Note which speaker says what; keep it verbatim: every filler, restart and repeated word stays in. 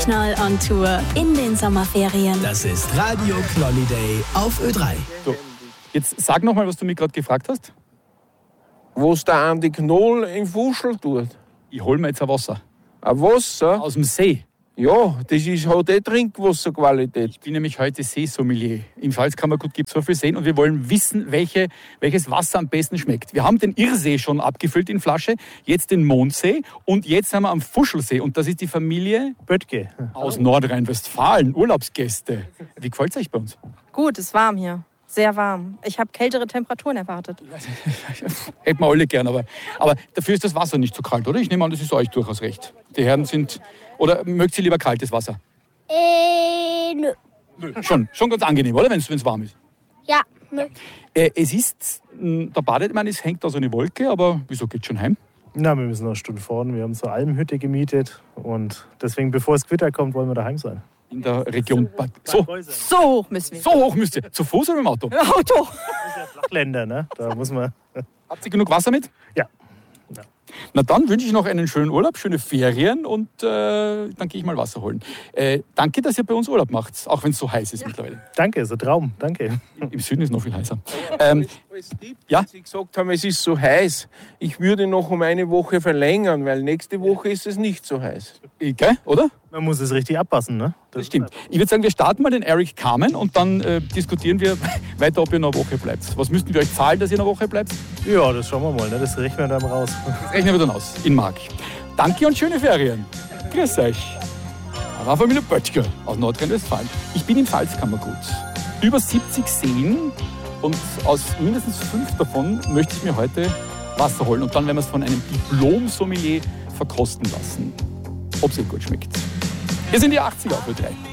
Speaker 1: Knoll on Tour in den Sommerferien.
Speaker 2: Das ist Radio Knolliday auf Ö drei.
Speaker 3: So, jetzt sag noch mal, was du mich gerade gefragt hast.
Speaker 4: Was der Andi Knoll im Fuschel tut.
Speaker 3: Ich hol mir jetzt ein Wasser.
Speaker 4: Ein Wasser?
Speaker 3: Aus dem See.
Speaker 4: Ja, das ist halt eh Trinkwasserqualität.
Speaker 3: Ich bin nämlich heute Seesommelier. Im Pfalzkammergut gibt es so viel Seen und wir wollen wissen, welche, welches Wasser am besten schmeckt. Wir haben den Irrsee schon abgefüllt in Flasche, jetzt den Mondsee und jetzt sind wir am Fuschelsee. Und das ist die Familie
Speaker 5: Böttge
Speaker 3: aus Nordrhein-Westfalen, Urlaubsgäste. Wie gefällt es euch bei uns?
Speaker 6: Gut, es ist warm hier. Sehr warm. Ich habe kältere Temperaturen erwartet.
Speaker 3: Hätten wir alle gern, aber, aber dafür ist das Wasser nicht so kalt, oder? Ich nehme an, das ist euch durchaus recht. Die Herren sind... Oder mögt ihr lieber kaltes Wasser?
Speaker 7: Äh, nö.
Speaker 3: Nö. Schon, schon ganz angenehm, oder? Wenn es warm ist.
Speaker 7: Ja, nö.
Speaker 3: Äh, es ist... Da badet man, es hängt da so eine Wolke, aber wieso geht schon heim?
Speaker 5: Na, wir müssen noch eine Stunde fahren. Wir haben so eine Almhütte gemietet. Und deswegen, bevor es Gewitter kommt, wollen wir daheim sein.
Speaker 3: In der Region Bad... So,
Speaker 6: So hoch müssen wir.
Speaker 3: so hoch müsst ihr. Zu Fuß oder mit dem Auto?
Speaker 6: Auto.
Speaker 5: Das ist ja Flachländer, ne? Da muss man...
Speaker 3: Habt ihr genug Wasser mit?
Speaker 5: Ja.
Speaker 3: Na dann wünsche ich noch einen schönen Urlaub, schöne Ferien und äh, dann gehe ich mal Wasser holen. Äh, danke, dass ihr bei uns Urlaub macht, auch wenn es so heiß ist ja. mittlerweile.
Speaker 5: Danke, ist ein Traum. Danke.
Speaker 3: Im Süden ist noch viel heißer. Ähm, ja?
Speaker 4: Sie gesagt haben, es ist so heiß. Ich würde noch um eine Woche verlängern, weil nächste Woche ist es nicht so heiß.
Speaker 3: Okay, oder?
Speaker 5: Man muss es richtig abpassen, ne?
Speaker 3: Das stimmt. Ich würde sagen, wir starten mal den Eric Carmen und dann äh, diskutieren wir weiter, ob ihr noch eine Woche bleibt. Was müssten wir euch zahlen, dass ihr eine Woche bleibt?
Speaker 5: Ja, das schauen wir mal, ne? Das rechnen wir dann raus.
Speaker 3: Das rechnen wir dann aus, in Mark. Danke und schöne Ferien. Grüß euch. War Familie Böttger aus Nordrhein-Westfalen. Ich bin im Pfalzkammergut. Über siebzig Seen und aus mindestens fünf davon möchte ich mir heute Wasser holen. Und dann werden wir es von einem Diplom-Sommelier verkosten lassen, ob es gut schmeckt. Wir sind die achtziger auf Ö drei.